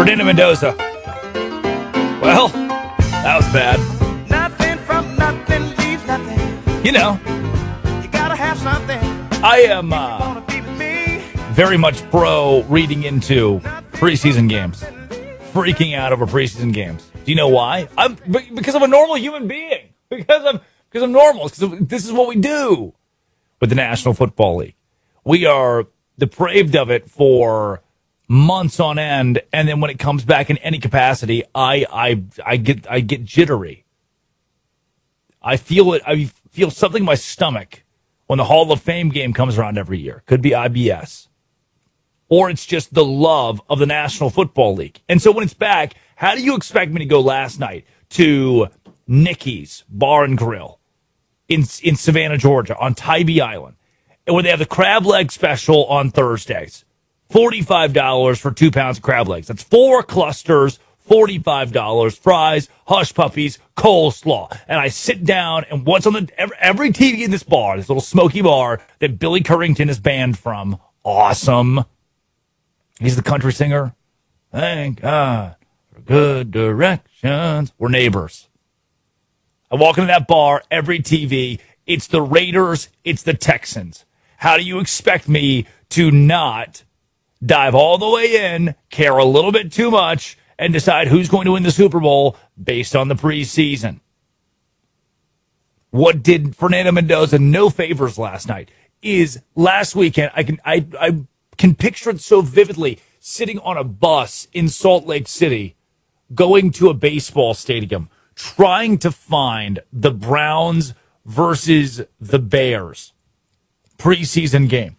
Fernando Mendoza. Well, that was bad. Nothing from nothing leaves nothing. You know, You gotta have something. I am Wanna be with me? very much pro reading into preseason games. Freaking out over preseason games. Do you know why? Because I'm a normal human being. Because I'm normal. Because this is what we do with the National Football League. We are depraved of it for months on end, and then when it comes back in any capacity, I get jittery. I feel it. I feel something in my stomach when the Hall of Fame game comes around every year. Could be IBS. Or it's just the love of the National Football League. And so when it's back, how do you expect me to go last night to Nicky's Bar and Grill in Savannah, Georgia, on Tybee Island, where they have the crab leg special on Thursdays? $45 for 2 pounds of crab legs. That's 4 clusters, $45, fries, hush puppies, coleslaw. And I sit down, and what's on every TV in this bar, this little smoky bar that Billy Currington is banned from. Awesome. He's the country singer. Thank God for good directions. We're neighbors. I walk into that bar, every TV, it's the Raiders, it's the Texans. How do you expect me to not dive all the way in, care a little bit too much, and decide who's going to win the Super Bowl based on the preseason? What did Fernando Mendoza no favors last night is last weekend. I can picture it so vividly, sitting on a bus in Salt Lake City, going to a baseball stadium, trying to find the Browns versus the Bears preseason game.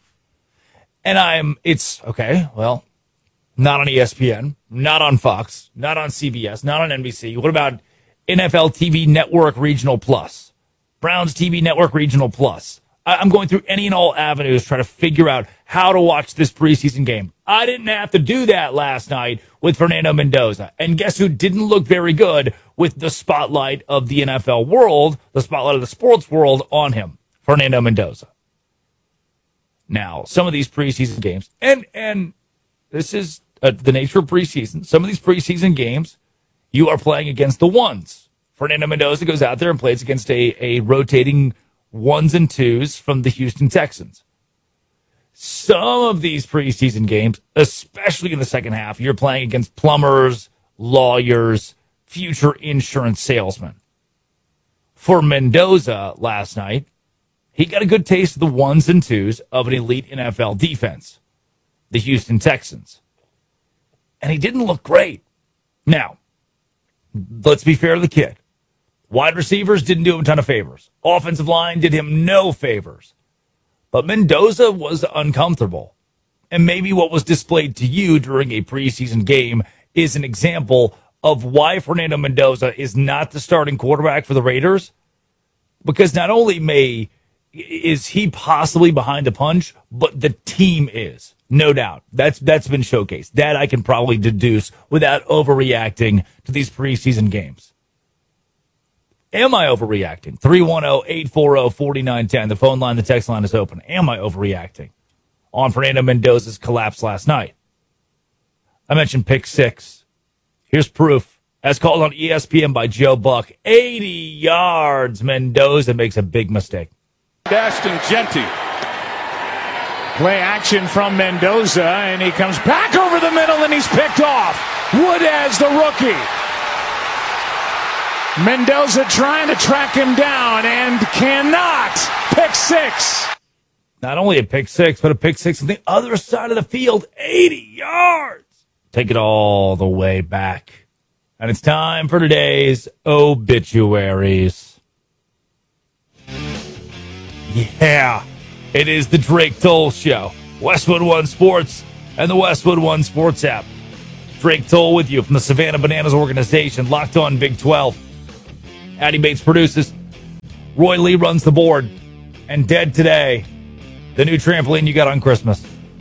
And it's okay, well, not on ESPN, not on Fox, not on CBS, not on NBC. What about NFL TV Network Regional Plus? Browns TV Network Regional Plus. I'm going through any and all avenues trying to figure out how to watch this preseason game. I didn't have to do that last night with Fernando Mendoza. And guess who didn't look very good with the spotlight of the NFL world, the spotlight of the sports world on him? Fernando Mendoza. Now, some of these preseason games, and this is the nature of preseason, some of these preseason games, you are playing against the ones. Fernando Mendoza goes out there and plays against a rotating ones and twos from the Houston Texans. Some of these preseason games, especially in the second half, you're playing against plumbers, lawyers, future insurance salesmen. For Mendoza last night, he got a good taste of the ones and twos of an elite NFL defense, the Houston Texans. And he didn't look great. Now, let's be fair to the kid. Wide receivers didn't do him a ton of favors. Offensive line did him no favors. But Mendoza was uncomfortable. And maybe what was displayed to you during a preseason game is an example of why Fernando Mendoza is not the starting quarterback for the Raiders. Because not only is he possibly behind the punch, but the team is. No doubt. That's been showcased. That I can probably deduce without overreacting to these preseason games. Am I overreacting? 310-840-4910. The phone line, the text line is open. Am I overreacting on Fernando Mendoza's collapse last night? I mentioned pick six. Here's proof. As called on ESPN by Joe Buck. 80 yards. Mendoza makes a big mistake. Ashton Genty. Play action from Mendoza, and he comes back over the middle, and he's picked off. Woodaz, the rookie. Mendoza trying to track him down and cannot. Pick six. Not only a pick six, but a pick six on the other side of the field. 80 yards. Take it all the way back. And it's time for today's obituaries. Yeah, it is the Drake Toll Show. Westwood One Sports and the Westwood One Sports app. Drake Toll with you from the Savannah Bananas organization. Locked on Big 12. Addie Bates produces. Roy Lee runs the board. And dead today, the new trampoline you got on Christmas.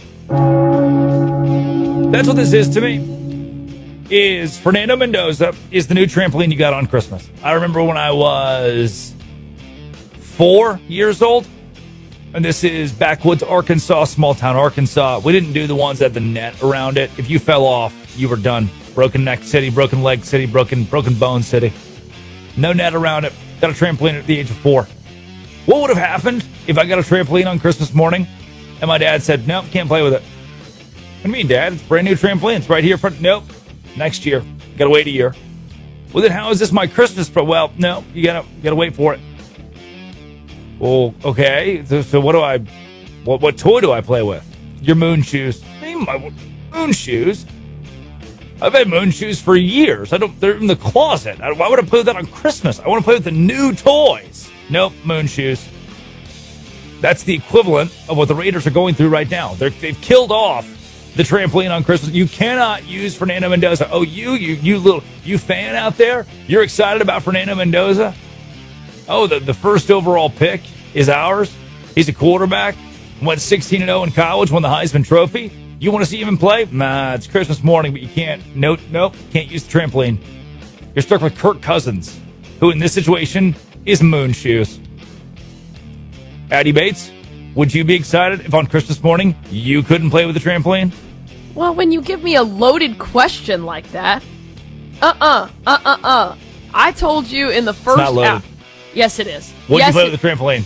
That's what this is to me. Is Fernando Mendoza is the new trampoline you got on Christmas. I remember when I was 4 years old. And this is backwoods Arkansas, small town Arkansas. We didn't do the ones that had the net around it. If you fell off, you were done. Broken neck city, broken leg city, broken bone city. No net around it. Got a trampoline at the age of 4. What would have happened if I got a trampoline on Christmas morning and my dad said, nope, can't play with it? What do you mean, Dad? It's a brand new trampoline. It's right here. Nope. Next year. Got to wait a year. Well, then how is this my Christmas? Well, no, you gotta wait for it. Well, okay. So what toy do I play with? Your moon shoes. Moon shoes? I've had moon shoes for years. They're in the closet. Why would I play with that on Christmas? I want to play with the new toys. Nope, moon shoes. That's the equivalent of what the Raiders are going through right now. They've killed off the trampoline on Christmas. You cannot use Fernando Mendoza. Oh, you fan out there? You're excited about Fernando Mendoza? Oh, the first overall pick is ours. He's a quarterback. Went 16-0 in college, won the Heisman Trophy. You want to see him play? Nah, it's Christmas morning, but you can't. Nope, can't use the trampoline. You're stuck with Kirk Cousins, who in this situation is moon shoes. Addie Bates, would you be excited if on Christmas morning you couldn't play with the trampoline? Well, when you give me a loaded question like that, I told you in the first. It's not loaded. Yes, it is. Would you play with the trampoline?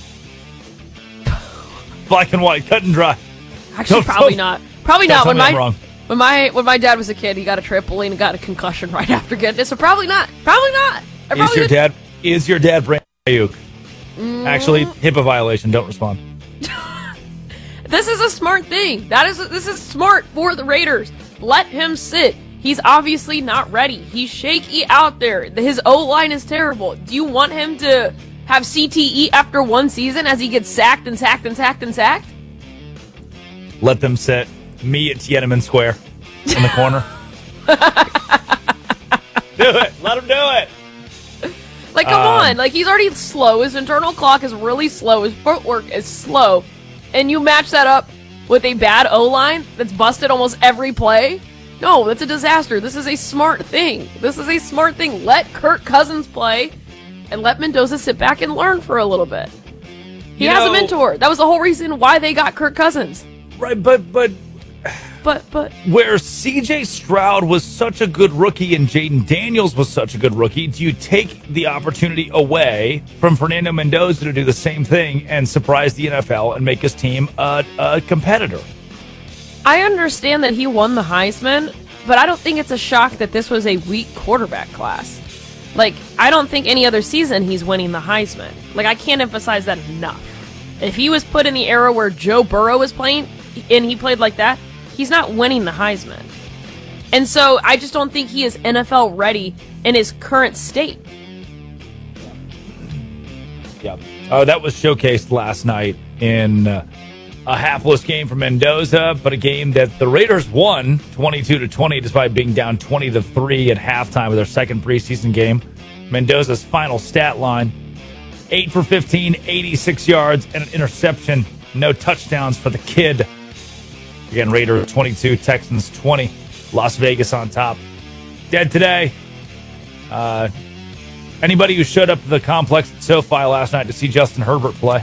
Black and white, cut and dry. Actually, probably not. Probably not. When my dad was a kid, he got a trampoline and got a concussion right after getting it. So probably not. Probably not. Is your dad Brandon Ayuk? Actually, HIPAA violation. Don't respond. This is a smart thing. This is smart for the Raiders. Let him sit. He's obviously not ready. He's shaky out there. His O-line is terrible. Do you want him to have CTE after one season as he gets sacked and sacked and sacked and sacked? Let them sit. Me at Tiananmen Square in the corner. Do it. Let him do it. Like, come on. Like, he's already slow. His internal clock is really slow. His footwork is slow. And you match that up with a bad O-line that's busted almost every play? No, that's a disaster. This is a smart thing. Let Kirk Cousins play and let Mendoza sit back and learn for a little bit. He has a mentor. That was the whole reason why they got Kirk Cousins. Right, but where CJ Stroud was such a good rookie and Jaden Daniels was such a good rookie, do you take the opportunity away from Fernando Mendoza to do the same thing and surprise the NFL and make his team a competitor? I understand that he won the Heisman, but I don't think it's a shock that this was a weak quarterback class. Like, I don't think any other season he's winning the Heisman. Like, I can't emphasize that enough. If he was put in the era where Joe Burrow was playing and he played like that, he's not winning the Heisman. And so I just don't think he is NFL ready in his current state. Yeah. Oh, that was showcased last night in a hapless game for Mendoza, but a game that the Raiders won 22-20 despite being down 20-3 at halftime with their second preseason game. Mendoza's final stat line, 8 for 15, 86 yards, and an interception. No touchdowns for the kid. Again, Raiders 22, Texans 20. Las Vegas on top. Dead today. Anybody who showed up to the complex at SoFi last night to see Justin Herbert play?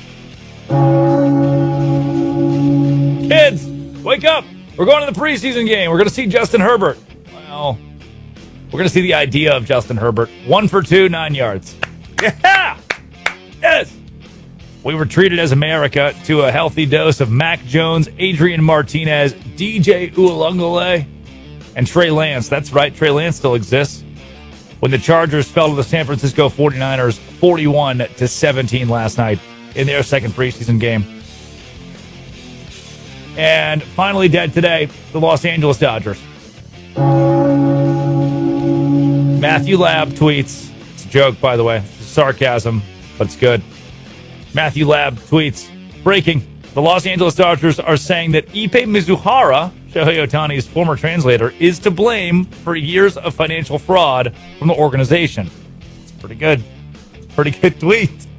Kids, wake up. We're going to the preseason game. We're going to see Justin Herbert. Well, we're going to see the idea of Justin Herbert. 1 for 2, 9 yards. Yeah! Yes! We were treated as America to a healthy dose of Mac Jones, Adrian Martinez, DJ Uiagalelei, and Trey Lance. That's right, Trey Lance still exists. When the Chargers fell to the San Francisco 49ers 41-17 last night in their second preseason game. And finally dead today, the Los Angeles Dodgers. Matthew Labb tweets. It's a joke, by the way. It's sarcasm, but it's good. Matthew Labb tweets, breaking, the Los Angeles Dodgers are saying that Ipe Mizuhara, Shohei Ohtani's former translator, is to blame for years of financial fraud from the organization. It's pretty good. Pretty good tweet.